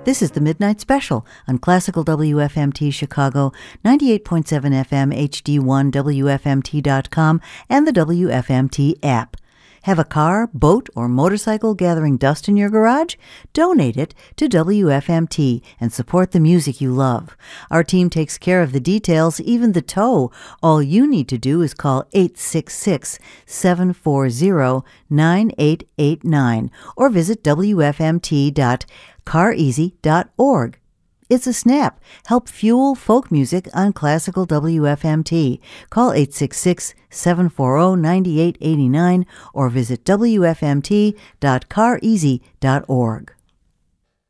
This is the Midnight Special on Classical WFMT Chicago, 98.7 FM HD1 WFMT.com, and the WFMT app. Have a car, boat, or motorcycle gathering dust in your garage? Donate it to WFMT and support the music you love. Our team takes care of the details, even the tow. All you need to do is call 866-740-9889 or visit wfmt.careasy.org. It's a snap. Help fuel folk music on Classical WFMT. Call 866-740-9889 or visit wfmt.careasy.org.